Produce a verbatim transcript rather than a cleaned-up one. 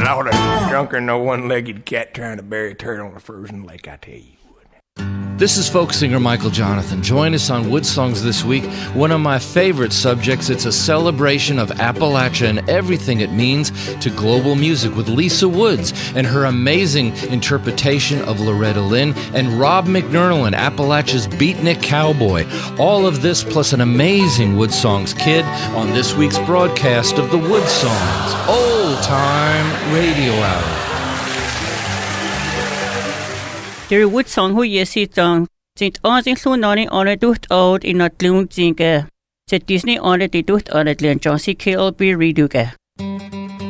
Lord, it's drunker than no one-legged cat trying to bury a turtle in a frozen lake, I tell you. This is folk singer Michael Jonathan. Join us on Wood Songs this week. One of my favorite subjects. It's a celebration of Appalachia and everything it means to global music with Lisa Woods and her amazing interpretation of Loretta Lynn and Rob McNernal and Appalachia's Beatnik Cowboy. All of this plus an amazing Wood Songs kid on this week's broadcast of the Wood Songs Old Time Radio Hour. Der Wood Song hu yesi tang sind aansing lunani ane duht oud in at loon zinge. Zet Disney ane die duht ane len John C. K L B reduge.